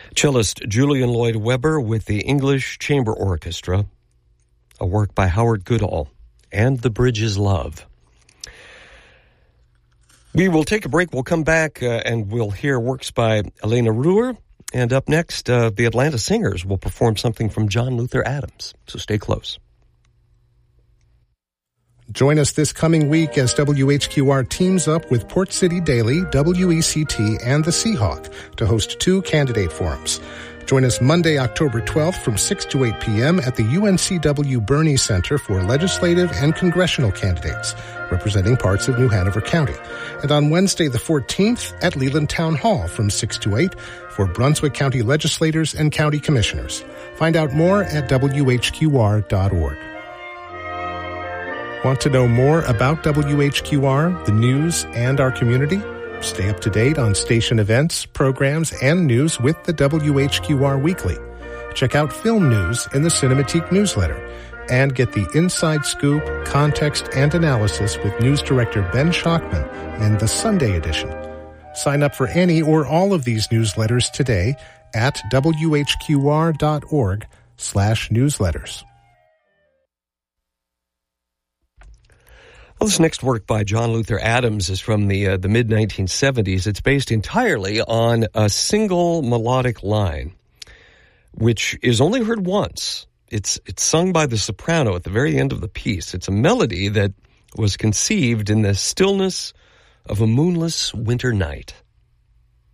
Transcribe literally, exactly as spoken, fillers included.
Cellist Julian Lloyd Webber with the English Chamber Orchestra, a work by Howard Goodall, and The Bridge is Love. We will take a break. We'll come back uh, and we'll hear works by Elena Ruhr. And up next, uh, the Atlanta Singers will perform something from John Luther Adams. So stay close. Join us this coming week as W H Q R teams up with Port City Daily, W E C T, and the Seahawk to host two candidate forums. Join us Monday, October twelfth from six to eight p.m. at the U N C W Burney Center for legislative and congressional candidates representing parts of New Hanover County. And on Wednesday the fourteenth at Leland Town Hall from six to eight for Brunswick County legislators and county commissioners. Find out more at W H Q R dot org. Want to know more about W H Q R, the news, and our community? Stay up to date on station events, programs, and news with the W H Q R Weekly. Check out film news in the Cinematique newsletter and get the inside scoop, context, and analysis with news director Ben Schachman in the Sunday edition. Sign up for any or all of these newsletters today at W H Q R dot org slash newsletters. Well, this next work by John Luther Adams is from the uh, the mid nineteen seventies. It's based entirely on a single melodic line, which is only heard once. It's it's sung by the soprano at the very end of the piece. It's a melody that was conceived in the stillness of a moonless winter night.